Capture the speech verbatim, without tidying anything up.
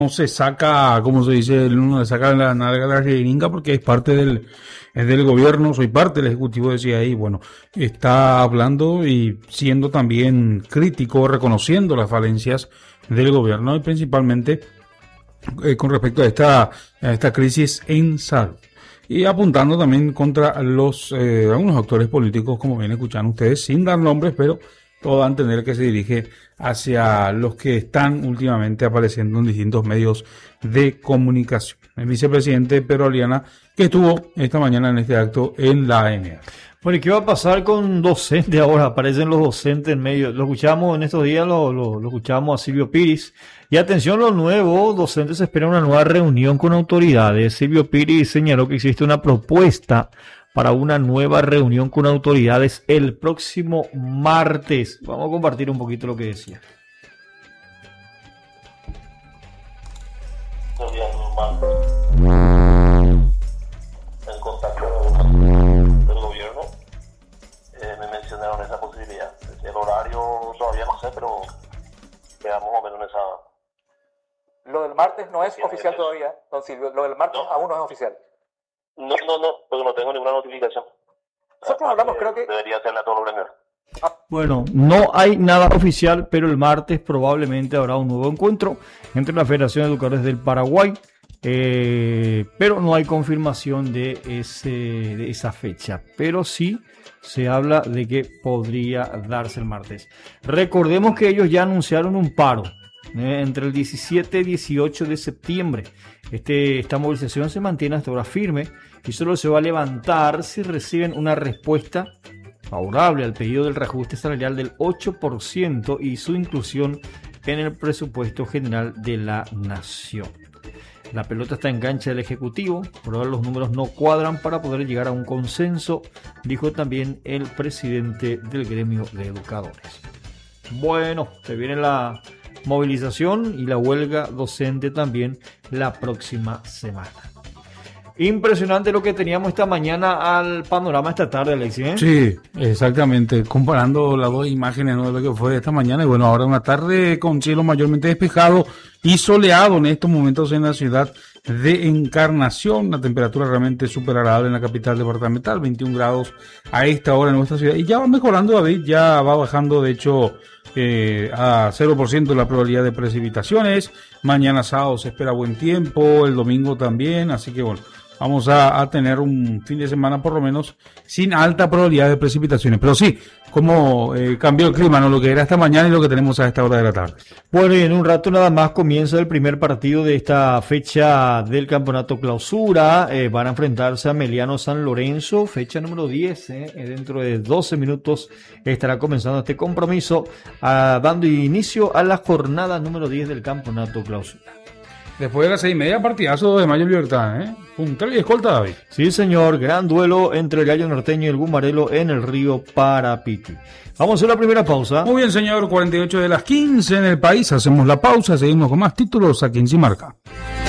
no se saca, como se dice, uno le saca la nalga a la jeringa porque es parte del, es del gobierno, soy parte del ejecutivo, decía ahí, bueno, está hablando y siendo también crítico, reconociendo las falencias del gobierno y principalmente eh, con respecto a esta, a esta crisis en salud. Y apuntando también contra los eh, algunos actores políticos, como bien escuchan ustedes, sin dar nombres, pero todo va a entender que se dirige hacia los que están últimamente apareciendo en distintos medios de comunicación. El vicepresidente Pedro Aliana, que estuvo esta mañana en este acto en la A N A. Bueno, ¿y qué va a pasar con docentes ahora? Aparecen los docentes en medio. Lo escuchamos en estos días, lo, lo, lo escuchamos a Silvio Piris. Y atención, los nuevos docentes esperan una nueva reunión con autoridades. Silvio Piris señaló que existe una propuesta para una nueva reunión con autoridades el próximo martes. Vamos a compartir un poquito lo que decía. En contacto del gobierno eh, me mencionaron esa posibilidad. El horario todavía no sé, pero quedamos más o menos en esa... Lo del martes no es oficial todavía, don Silvio. Lo del martes no. Aún no es oficial. No, no, no, porque no tengo ninguna notificación. Nosotros hablamos, creo que... Debería hacerle a todos los gremios. Ah. Bueno, no hay nada oficial, pero el martes probablemente habrá un nuevo encuentro entre la Federación de Educadores del Paraguay, eh, pero no hay confirmación de, ese, de esa fecha. Pero sí se habla de que podría darse el martes. Recordemos que ellos ya anunciaron un paro eh, entre el diecisiete y dieciocho de septiembre. Este, esta movilización se mantiene hasta ahora firme y solo se va a levantar si reciben una respuesta favorable al pedido del reajuste salarial del ocho por ciento y su inclusión en el presupuesto general de la nación. La pelota está en cancha del Ejecutivo, por ahora los números no cuadran para poder llegar a un consenso, dijo también el presidente del gremio de educadores. Bueno, se viene la movilización y la huelga docente también la próxima semana. Impresionante lo que teníamos esta mañana al panorama esta tarde, Alexis, ¿eh? Sí, exactamente. Comparando las dos imágenes, ¿no?, de lo que fue esta mañana. Y bueno, ahora una tarde con cielo mayormente despejado y soleado en estos momentos en la ciudad de Encarnación. La temperatura realmente súper agradable en la capital departamental, veintiún grados a esta hora en nuestra ciudad. Y ya va mejorando, David, ya va bajando, de hecho, eh, a cero por ciento la probabilidad de precipitaciones. Mañana sábado se espera buen tiempo, el domingo también, así que bueno, vamos a, a tener un fin de semana por lo menos sin alta probabilidad de precipitaciones. Pero sí, como eh, cambió el clima, ¿no?, lo que era esta mañana y lo que tenemos a esta hora de la tarde. Bueno, y en un rato nada más comienza el primer partido de esta fecha del campeonato clausura. Eh, van a enfrentarse a Meliano San Lorenzo, fecha número diez. Eh, dentro de doce minutos estará comenzando este compromiso, ah, dando inicio a la jornada número diez del campeonato clausura. Después de las seis y media, partidazo de Mayor Libertad, ¿eh? Puntal y escolta, David. Sí, señor. Gran duelo entre el Gallo Norteño y el Gumarelo en el río Parapiti. Vamos a hacer la primera pausa. Muy bien, señor. cuarenta y ocho de las quince en el país. Hacemos la pausa. Seguimos con más títulos aquí en Cimarca.